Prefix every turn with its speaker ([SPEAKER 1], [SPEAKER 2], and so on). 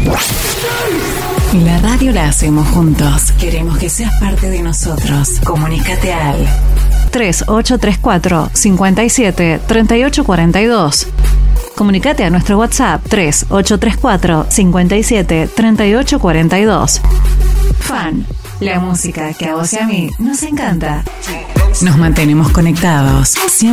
[SPEAKER 1] La radio la hacemos juntos. Queremos que seas parte de nosotros. Comunícate al
[SPEAKER 2] 3834 57 38 42. Comunicate a nuestro WhatsApp 3834 57 38 42. Fan, la música que a vos y a mí nos encanta. Nos mantenemos conectados.